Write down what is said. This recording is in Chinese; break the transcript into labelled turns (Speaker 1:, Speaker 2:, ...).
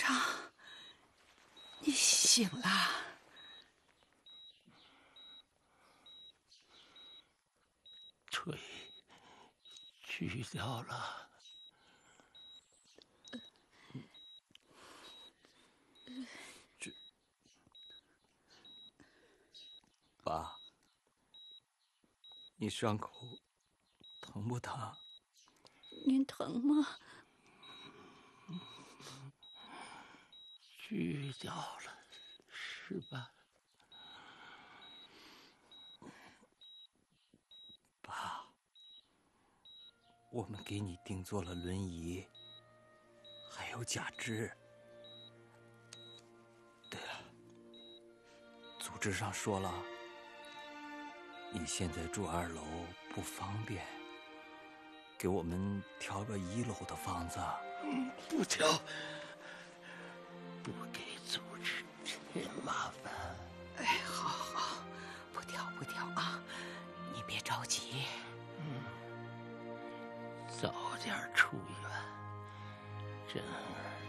Speaker 1: 昌，你醒了？
Speaker 2: 腿锯掉了。爸，你伤口疼不疼？
Speaker 1: 您疼吗？
Speaker 2: 锯掉了，是吧？爸，我们给你定做了轮椅，还有假肢。对了，组织上说了，你现在住2楼不方便，给我们调个1楼的房子。不调，不给组织添麻烦。
Speaker 1: 哎，好，不调啊，你别着急。
Speaker 2: 早点出院，珍儿